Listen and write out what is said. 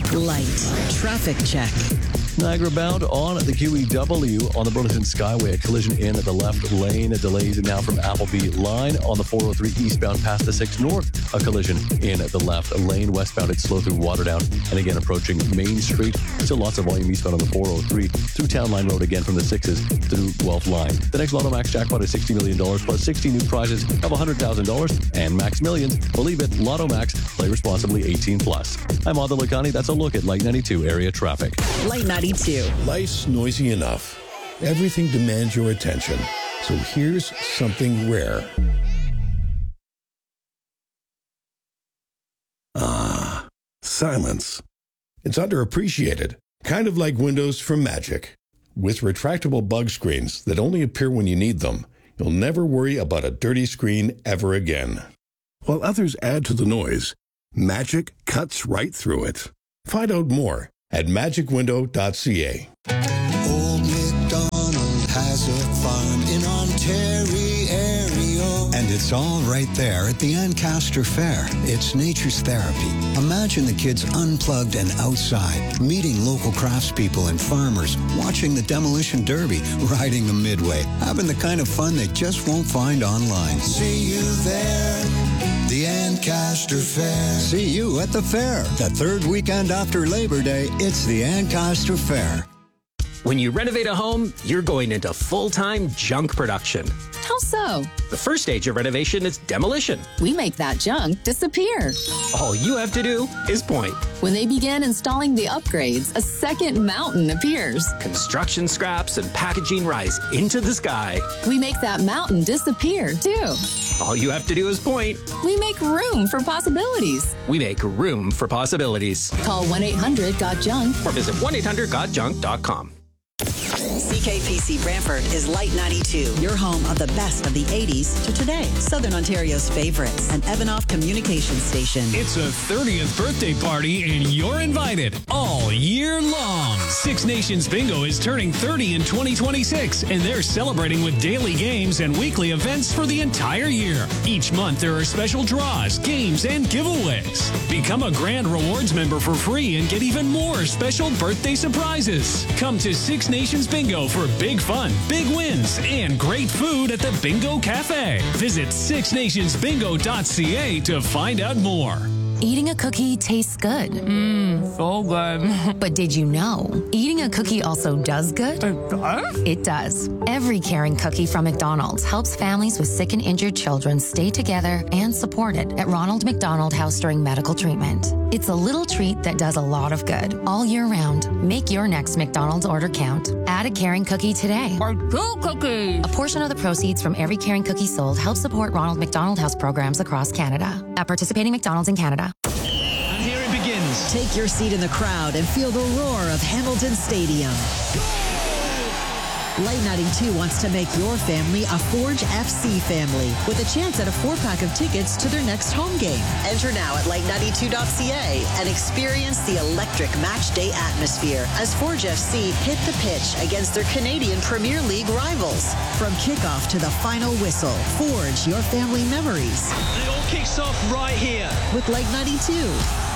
Light traffic check. Niagara bound on the QEW on the Burlington Skyway. A collision in the left lane. Delays now from Appleby line on the 403 eastbound past the 6 north. A collision in the left lane. Westbound, it's slow through Waterdown. And again, approaching Main Street. Still lots of volume eastbound on the 403 through Town Line Road again from the 6s through 12th line. The next Lotto Max jackpot is $60 million plus 60 new prizes of $100,000 and Max Millions. Believe it, Lotto Max. Play responsibly, 18 plus. I'm Adil Lakhani. That's a look at Light 92 area traffic. Light 92. Life's noisy enough. Everything demands your attention. So here's something rare. Silence. It's underappreciated. Kind of like windows from Magic. With retractable bug screens that only appear when you need them, you'll never worry about a dirty screen ever again. While others add to the noise, Magic cuts right through it. Find out more at magicwindow.ca. Old MacDonald has a farm in Ontario. And it's all right there at the Ancaster Fair. It's nature's therapy. Imagine the kids unplugged and outside, meeting local craftspeople and farmers, watching the demolition derby, riding the midway, having the kind of fun they just won't find online. See you there. The Ancaster Fair. See you at the fair. The third weekend after Labor Day, it's the Ancaster Fair. When you renovate a home, you're going into full-time junk production. How so? The first stage of renovation is demolition. We make that junk disappear. All you have to do is point. When they begin installing the upgrades, a second mountain appears. Construction scraps and packaging rise into the sky. We make that mountain disappear, too. All you have to do is point. We make room for possibilities. We make room for possibilities. Call 1-800-GOT-JUNK or visit 1-800-GOT-JUNK.com. CKPC Brantford is Light 92, your home of the best of the 80s to today. Southern Ontario's favorites, an Evanoff communications station. It's a 30th birthday party and you're invited all year long. Six Nations Bingo is turning 30 in 2026 and they're celebrating with daily games and weekly events for the entire year. Each month there are special draws, games, and giveaways. Become a Grand Rewards member for free and get even more special birthday surprises. Come to Six Nations Bingo for big fun, big wins, and great food at the Bingo Cafe. Visit sixnationsbingo.ca to find out more. Eating a cookie tastes good. So good. But did you know, eating a cookie also does good? It does. Every caring cookie from McDonald's helps families with sick and injured children stay together and supported at Ronald McDonald House during medical treatment. It's a little treat that does a lot of good all year round. Make your next McDonald's order count. Add a caring cookie today. Or two cookies. A portion of the proceeds from every caring cookie sold helps support Ronald McDonald House programs across Canada. At participating McDonald's in Canada. And here it begins. Take your seat in the crowd and feel the roar of Hamilton Stadium. Light 92 wants to make your family a Forge FC family with a chance at a 4-pack of tickets to their next home game. Enter now at light92.ca and experience the electric match day atmosphere as Forge FC hit the pitch against their Canadian Premier League rivals. From kickoff to the final whistle, forge your family memories. And it all kicks off right here with Light 92.